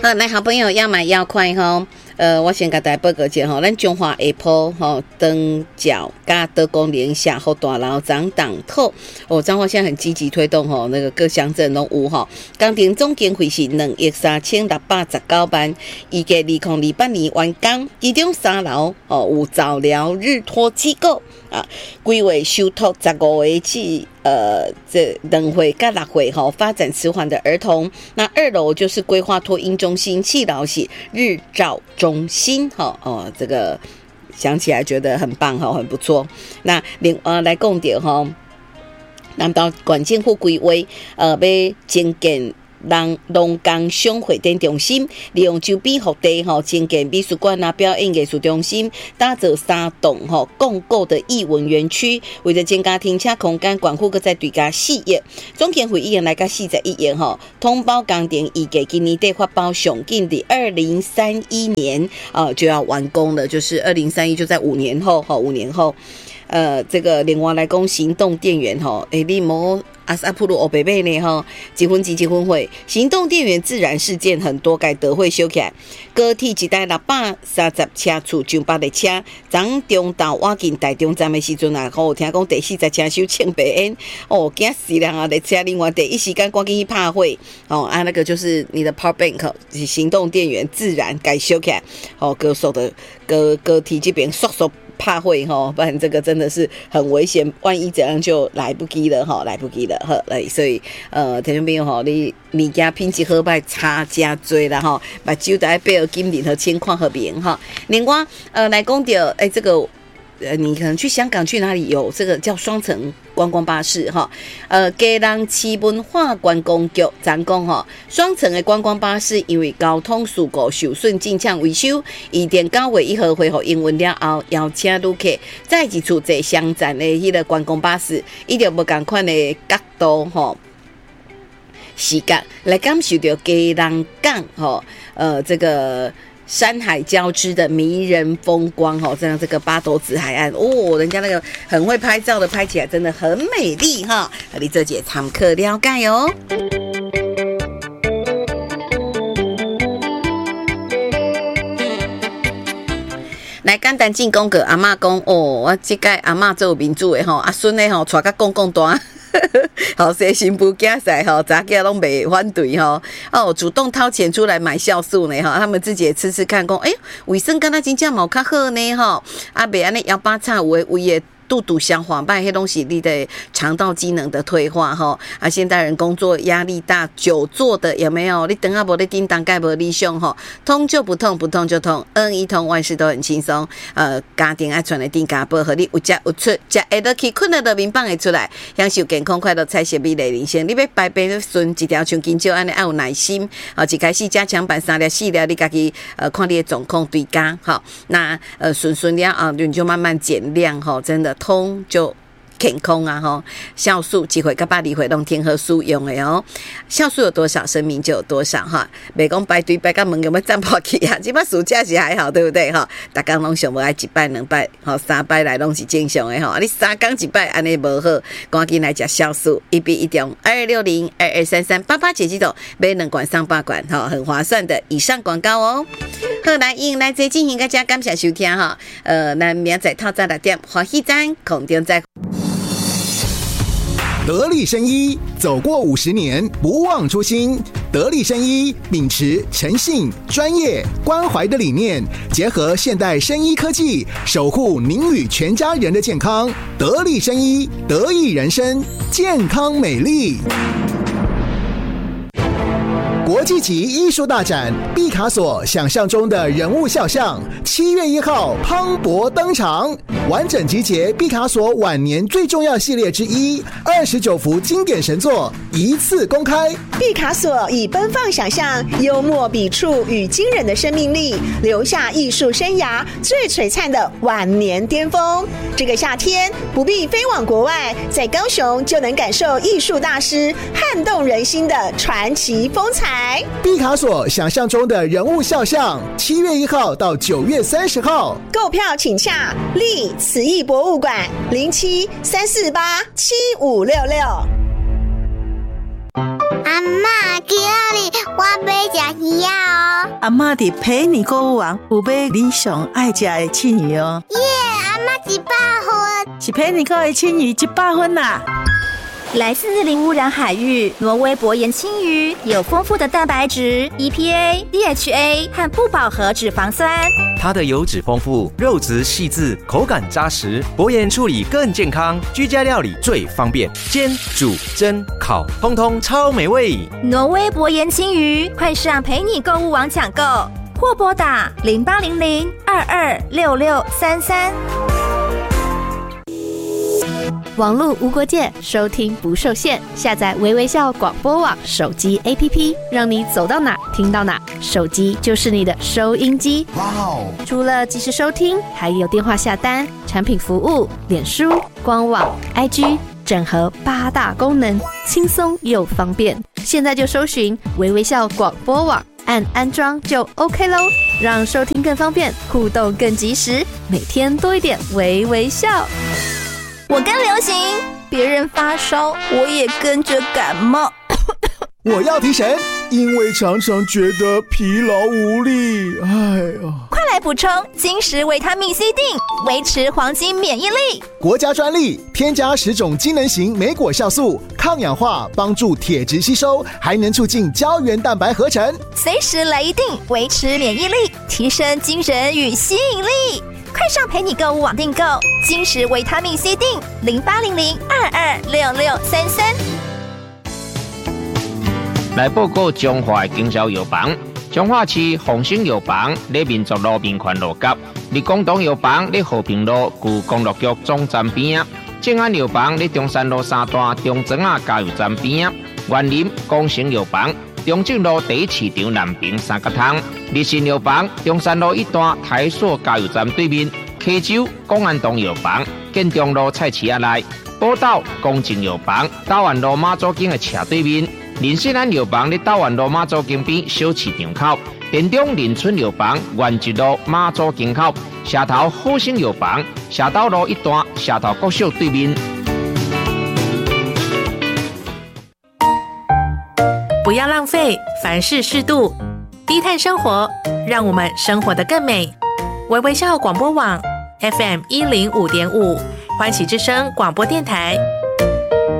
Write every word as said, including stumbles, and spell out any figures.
好，来好朋友要买要快吼。呃，我先给大家报告一下吼，咱中华下坡吼登角加德公连下后大楼长党透哦，彰化现在很积极推动吼，那个各乡镇拢有吼。工程总经费是两亿三千六百十九万，预计二零二八年完工，其中三楼哦有早疗日托机构啊，规划收托十五个起。呃，这两岁跟六岁哈，发展迟缓的儿童。那二楼就是规划托婴中心，七楼是日照中心哈哦，这个想起来觉得很棒哈，很不错。那另呃来讲到哈，南到管建户规划呃要增建。让龙岗乡会展中心利用周边腹地吼，增建美术馆啊、表演艺术中心，打造三栋吼共构的艺文园区。为了增加停车空间，管户搁再追加四亿，总经费已经来到四十一亿吼。通包工程预计今年底发包上紧的二零三一年啊、呃、就要完工了，就是二零三一就在五年后吼，五年后。呃，这个另外来讲，行动电源吼，诶，你无阿萨普鲁欧贝贝呢吼，结婚及结婚会，行动电源自然事件很多，该德会修起来，高铁一台六百三十车厝上百的车，昨中到我进台中站的时阵啊，吼，听讲第四十车手请白烟，哦，惊死人啊！在车另外第一时间赶紧去拍会，哦，啊，那个就是你的 power bank 行动电源自然该修起来，哦，高速的高高铁这边速速。怕会哈，不然这个真的是很危险，万一怎样就来不及了哈，来不及了哈，所以呃，听众朋友哈，你物件品质好歹差加多啦哈，把酒在背后金领和情况和平哈。另外呃，来讲到哎这个。呃，你可能去香港去哪里有这个叫双层观光巴士哈？呃，基隆市文化观光局咱讲哈，双层的观光巴士因为交通事故受损进场维修，预定九月一号恢复营运了后，邀请旅客再一次坐双站的迄个观光巴士，一定无同款的角度哈。时间来感受到基隆港哈，呃，这个。山海交织的迷人风光哈，这样这个八斗子海岸哦，人家那个很会拍照的，拍起来真的很美丽哈。你这节参课了解哦。来简单进讲个阿嬷讲哦，我这届阿嬷做民主的吼，阿孙的吼，带甲公公大。好，些新妇囝婿吼，早起拢袂反对吼，哦，主动掏钱出来买酵素呢哈，他们自己也吃吃看，讲哎，卫生敢若真正冇较好呢哈，啊，袂安尼腰巴叉有诶胃诶。肚肚消化败，黑东西你的肠道机能的退化哈啊！现代人工作压力大，久坐的有没有？你等下无你叮当盖无理想哈，痛就不痛，不痛就痛，嗯一痛万事都很轻松。呃，家庭爱传的定家宝和你有食有出，食会得去，困得到面放会出来，享受健康快乐、菜色美丽人生。你要排便顺一条像金蕉安尼，爱有耐心。好，一开始加强版三粒四粒，你家己呃看你的状况对加好，那呃顺顺了啊，你就慢慢减量哈，真的。通就健康啊吼，酵素几回跟八里回拢天河素用的哦，酵素有多少，生命就有多少哈。袂讲排队排到门有没有站跑去啊？即摆暑假是还好，对不对哈？大家拢想无爱一摆两摆，吼三摆来拢是正常的吼。你三工一摆安尼无好，赶紧来食酵素，一比一中二二六零二二三三八八解几斗，买两罐上八罐哈，很划算的。以上广告哦。好，来迎来这进行大家感谢收听哈。呃，咱明仔透早六点欢喜站空中再。 得力生医走过五十年，不忘初心。得力生医秉持诚信、专业、关怀的理念，结合现代生医科技，守护您与全家人的健康。得力生医，得益人生，健康美丽。国际级艺术大展毕卡索想象中的人物肖像，七月一号磅礴登场，完整集结毕卡索晚年最重要系列之一，二十九幅经典神作一次公开。 毕卡索以奔放想象、幽默笔触与惊人的生命力，留下艺术生涯最璀璨的晚年巅峰。这个夏天不必飞往国外，在高雄就能感受艺术大师撼动人心的传奇风采。 毕卡索想象中的人物肖像，七月一号到九月三十号， 购票请洽立慈艺博物馆零七三四八七五六六。 阿嬷，今日我要吃鱼仔哦。 嬷伫陪你购物网有买你上爱食的青鱼哦。 耶，阿嬷一百分， 是陪你购的青鱼一百分啦。 来自零污染海域，挪威薄盐青鱼有丰富的蛋白质、E P A、D H A 和不饱和脂肪酸。 它的油脂丰富，肉质细致，口感扎实，薄盐处理更健康，居家料理最方便，煎、煮、蒸、烤，通通超美味。 挪威薄盐青鱼，快上陪你购物网抢购，或拨打零八零零二二六六三三。网络无国界，收听不受限。下载微微笑广播网手机 A P P， 让你走到哪听到哪，手机就是你的收音机。哇哦！除了即时收听，还有电话下单、产品服务、脸书、官网、I G， 整合八大功能，轻松又方便。现在就搜寻微微笑广播网，按安装就 OK 咯，让收听更方便，互动更及时，每天多一点微微笑。我更流行，别人发烧，我也跟着感冒。 我要提神，因为常常觉得疲劳无力。哎呀， 快来补充金石维他命 C 锭，维持黄金免疫力。 国家专利，添加十种机能型莓果酵素，抗氧化，帮助铁质吸收，还能促进胶原蛋白合成。 随时来一锭，维持免疫力，提升精神与吸引力。快上陪你购物网订购金石维他命 C 锭，零八零零二二六六三三。 来报告中华的经销药房，中华市丰兴药房在民族路民权路角，立广东药房在和平路旧公路局总站边，正安药房在中山路三段中庄啊加油站边，园林光成药房中正路第一市场南平三角通，日新药房中山路一段台塑加油站对面，溪州公安东药房建中路菜市仔内，宝岛公正药房大湾路马祖径的斜对面，林信安药房在大湾路马祖径边小市场口，田中林村药房原一路马祖径口，社头好生药房社斗路一段社头国小对面。 不要浪费，凡事适度，低碳生活，让我们生活得更美。微微笑广播网 F M 一零五点五，欢喜之声广播电台